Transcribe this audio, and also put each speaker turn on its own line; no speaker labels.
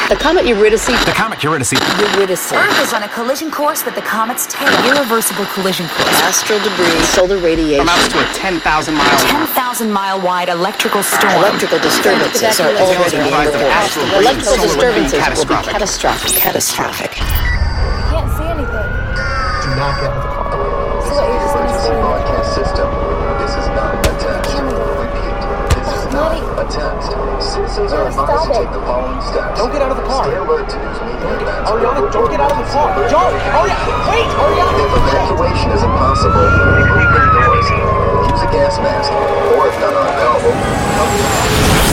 The comet Eurydice.
The comet Eurydice.
Eurydice.
Earth is on a collision course with the comet's tail. Irreversible collision course.
Astral debris, solar radiation.
Amounts to a 10,000 mile.
10,000-mile wide electrical storm.
Electrical disturbances are already being reported. Electrical disturbances will be catastrophic.
You can't see anything.
Do not get out of the car.
So what, you're just gonna stay in the car?
System. This is not a test. Repeat. This is not a test. Citizens are advised to take the following steps.
Don't get out of the car.
Stay alert to news media events.
Ariana, don't get out of the car. Don't! Ariana, wait! Ariana!
If evacuation is impossible, remain indoors. Use a gas mask, or if none are available, cover your mouth.